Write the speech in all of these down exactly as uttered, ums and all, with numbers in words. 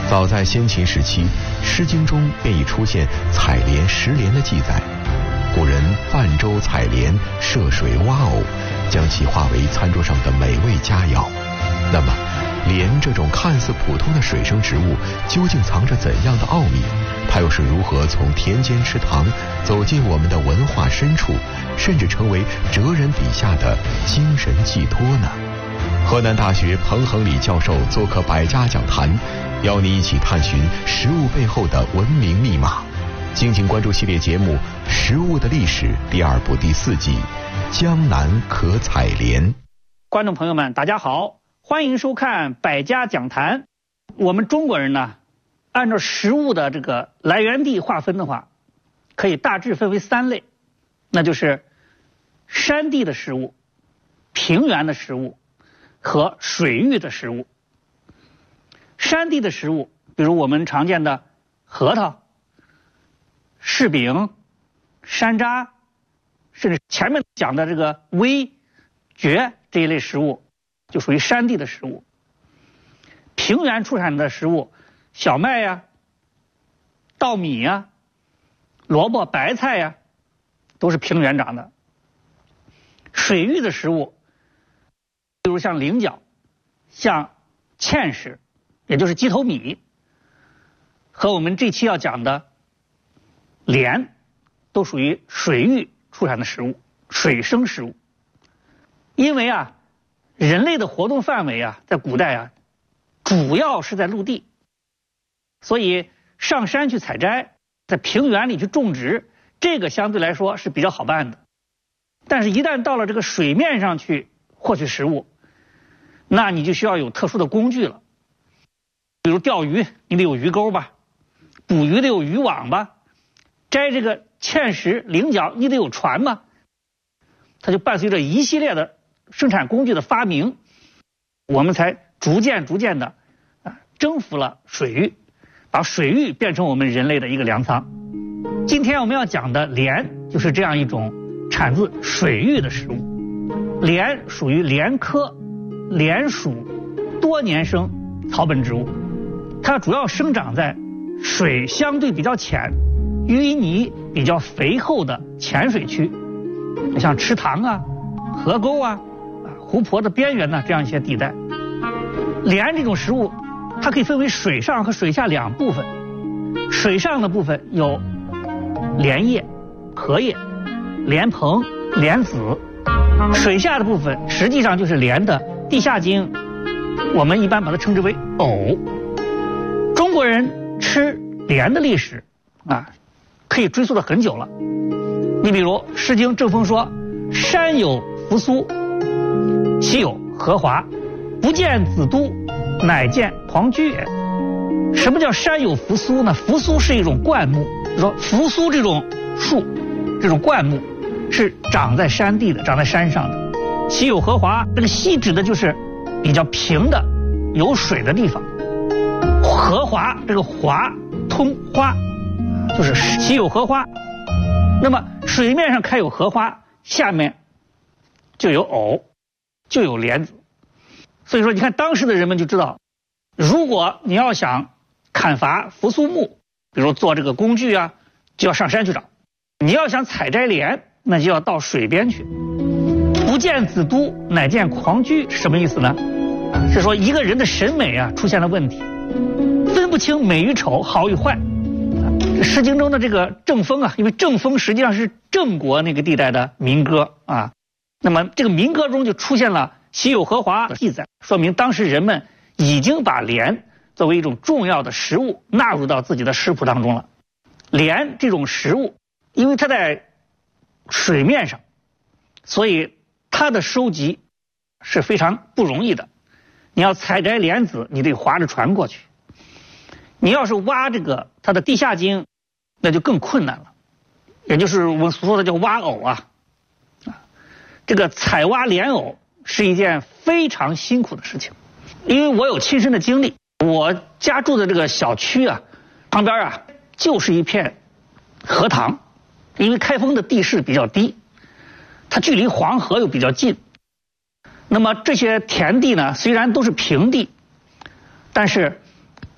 早在先秦时期，《诗经》中便已出现采莲、食莲的记载。古人泛舟采莲，涉水挖藕，将其化为餐桌上的美味佳肴。那么，莲这种看似普通的水生植物，究竟藏着怎样的奥秘？它又是如何从田间池塘走进我们的文化深处，甚至成为哲人笔下的精神寄托呢？河南大学彭恒礼教授做客百家讲坛，邀你一起探寻食物背后的文明密码。敬请关注系列节目《食物的历史》第二部第四季《江南可采莲》。 观众朋友们，大家好，欢迎收看百家讲坛。我们中国人呢，按照食物的这个来源地划分的话，可以大致分为三类，那就是山地的食物、平原的食物和水域的食物。山地的食物，比如我们常见的核桃、柿饼、山楂，甚至前面讲的这个微、蕨这一类食物，就属于山地的食物。平原出产的食物，小麦呀、稻米呀、萝卜、白菜呀，都是平原长的。水域的食物，比如像菱角、像芡实，也就是鸡头米，和我们这期要讲的莲，都属于水域出产的食物，水生食物。因为啊，人类的活动范围啊，在古代啊，主要是在陆地，所以上山去采摘，在平原里去种植，这个相对来说是比较好办的。但是，一旦到了这个水面上去获取食物，那你就需要有特殊的工具了。比如钓鱼，你得有鱼钩吧；捕鱼得有渔网吧；摘这个芡实、菱角，你得有船吧。它就伴随着一系列的生产工具的发明，我们才逐渐逐渐的啊征服了水域，把水域变成我们人类的一个粮仓。今天我们要讲的莲，就是这样一种产自水域的食物。莲属于莲科莲属多年生草本植物，它主要生长在水相对比较浅、淤泥比较肥厚的浅水区，像池塘啊、河沟啊、湖泊的边缘呢，这样一些地带。莲这种食物，它可以分为水上和水下两部分。水上的部分有莲叶、荷叶、莲蓬、莲子；水下的部分实际上就是莲的地下茎，我们一般把它称之为藕。中国人吃莲的历史啊，可以追溯到很久了。你比如《诗经》正风说：“山有扶苏，其有荷华，不见子都，乃见黄居也。”什么叫山有扶苏呢？扶苏是一种灌木，说扶苏这种树，这种灌木是长在山地的，长在山上的。其有荷华，这个溪指的就是比较平的有水的地方。荷华，这个华通花，就是其有荷花。那么水面上开有荷花，下面就有藕，就有莲子。所以说你看当时的人们就知道，如果你要想砍伐扶苏木，比如做这个工具啊，就要上山去找；你要想采摘莲，那就要到水边去。不见子都，乃见狂居，是什么意思呢？是说一个人的审美啊出现了问题，分不清美与丑、好与坏。《诗经》中的这个郑风啊，因为郑风实际上是郑国那个地带的民歌啊，那么这个民歌中就出现了其有荷华的记载，说明当时人们已经把莲作为一种重要的食物纳入到自己的食谱当中了。莲这种食物，因为它在水面上，所以它的收集是非常不容易的。你要采摘莲子，你得划着船过去；你要是挖这个它的地下茎，那就更困难了，也就是我们所说的叫挖藕啊。啊，这个采挖莲藕是一件非常辛苦的事情，因为我有亲身的经历。我家住的这个小区啊，旁边啊就是一片荷塘，因为开封的地势比较低，它距离黄河又比较近。那么这些田地呢，虽然都是平地，但是容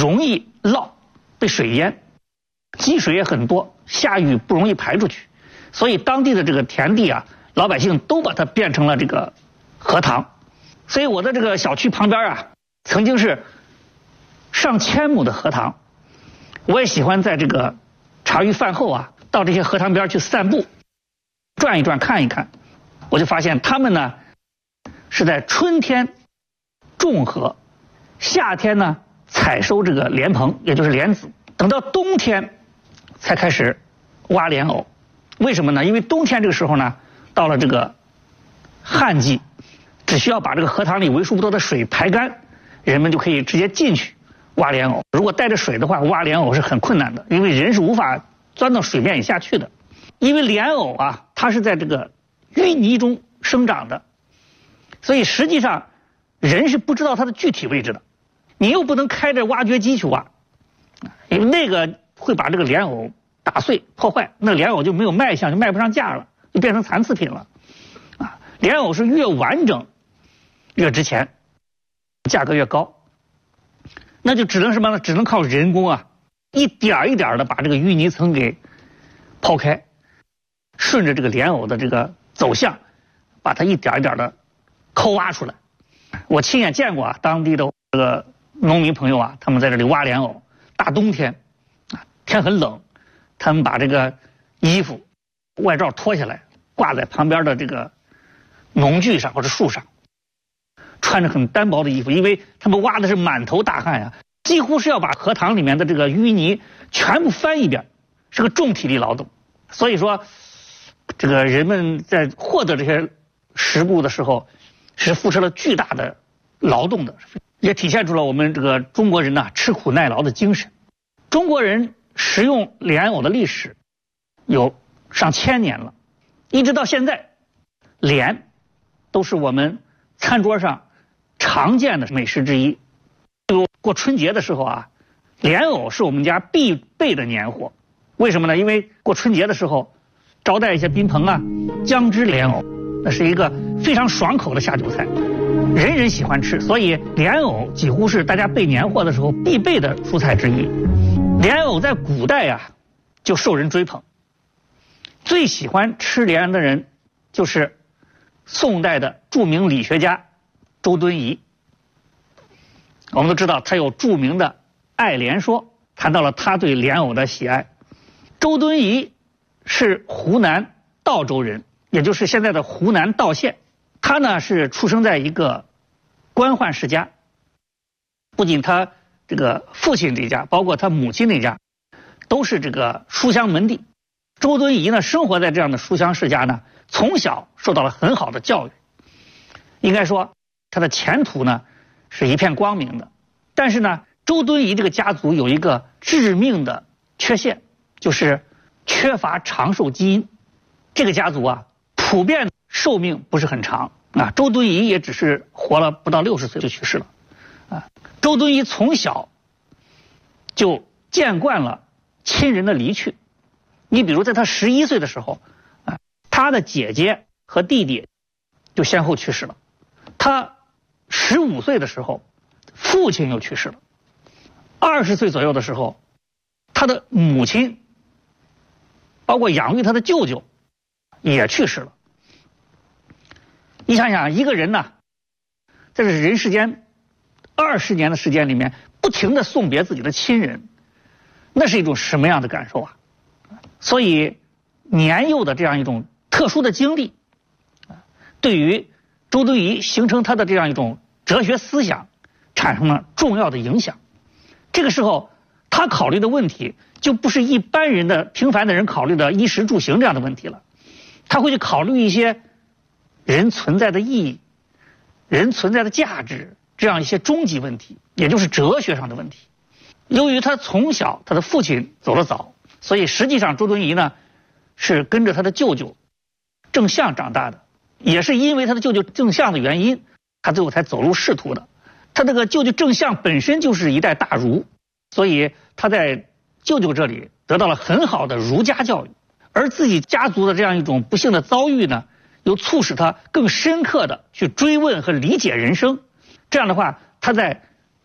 容易涝，被水淹，积水也很多，下雨不容易排出去，所以当地的这个田地啊，老百姓都把它变成了这个荷塘。所以我的这个小区旁边啊，曾经是上千亩的荷塘。我也喜欢在这个茶余饭后啊，到这些荷塘边去散步，转一转看一看。我就发现他们呢是在春天种荷，夏天呢采收这个莲蓬，也就是莲子，等到冬天才开始挖莲藕。为什么呢？因为冬天这个时候呢，到了这个旱季，只需要把这个荷塘里为数不多的水排干，人们就可以直接进去挖莲藕。如果带着水的话，挖莲藕是很困难的，因为人是无法钻到水面以下去的。因为莲藕啊，它是在这个淤泥中生长的，所以实际上人是不知道它的具体位置的。你又不能开着挖掘机去挖，因为那个会把这个莲藕打碎破坏，那莲藕就没有卖相，就卖不上价了，就变成残次品了。啊，莲藕是越完整越值钱，价格越高。那就只能什么呢？只能靠人工啊，一点一点的把这个淤泥层给抛开，顺着这个莲藕的这个走向，把它一点一点的抠挖出来。我亲眼见过啊，当地的这个农民朋友啊，他们在这里挖莲藕，大冬天啊，天很冷，他们把这个衣服外罩脱下来，挂在旁边的这个农具上或者树上，穿着很单薄的衣服，因为他们挖的是满头大汗呀，几乎是要把荷塘里面的这个淤泥全部翻一遍，是个重体力劳动。所以说，这个人们在获得这些食物的时候，是付出了巨大的劳动的，也体现出了我们这个中国人呐、啊、吃苦耐劳的精神。中国人食用莲藕的历史有上千年了，一直到现在，莲都是我们餐桌上常见的美食之一。过春节的时候啊，莲藕是我们家必备的年货。为什么呢？因为过春节的时候，招待一些宾朋啊，姜汁莲藕，那是一个非常爽口的下酒菜，人人喜欢吃，所以莲藕几乎是大家备年货的时候必备的蔬菜之一。莲藕在古代啊，就受人追捧，最喜欢吃莲的人就是宋代的著名理学家周敦颐。我们都知道他有著名的《爱莲说》，谈到了他对莲藕的喜爱。周敦颐是湖南道州人，也就是现在的湖南道县。他呢是出生在一个官宦世家，不仅他这个父亲这家，包括他母亲那家，都是这个书香门第。周敦颐呢生活在这样的书香世家呢，从小受到了很好的教育，应该说他的前途呢是一片光明的。但是呢，周敦颐这个家族有一个致命的缺陷，就是缺乏长寿基因。这个家族啊，普遍寿命不是很长啊。周敦颐也只是活了不到六十岁就去世了啊。周敦颐从小就见惯了亲人的离去。你比如在他十一岁的时候啊，他的姐姐和弟弟就先后去世了。他十五岁的时候，父亲又去世了。二十岁左右的时候，他的母亲，包括养育他的舅舅，也去世了。你想想，一个人呢，在这人世间二十年的时间里面，不停的送别自己的亲人，那是一种什么样的感受啊？所以，年幼的这样一种特殊的经历，对于周敦颐形成他的这样一种哲学思想产生了重要的影响。这个时候，他考虑的问题就不是一般人的平凡的人考虑的衣食住行这样的问题了，他会去考虑一些人存在的意义、人存在的价值这样一些终极问题，也就是哲学上的问题。由于他从小他的父亲走得早，所以实际上周敦颐呢是跟着他的舅舅郑相长大的，也是因为他的舅舅郑相的原因，他最后才走入仕途的。他这个舅舅郑相本身就是一代大儒，所以他在舅舅这里得到了很好的儒家教育，而自己家族的这样一种不幸的遭遇呢，又促使他更深刻的去追问和理解人生。这样的话，他在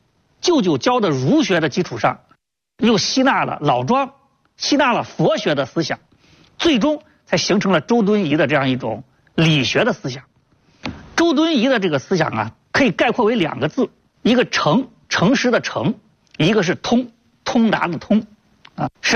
舅舅教的儒学的基础上，又吸纳了老庄，吸纳了佛学的思想，最终才形成了周敦颐的这样一种理学的思想。周敦颐的这个思想啊，可以概括为两个字，一个诚，诚实的诚，一个是通，通达的通，啊。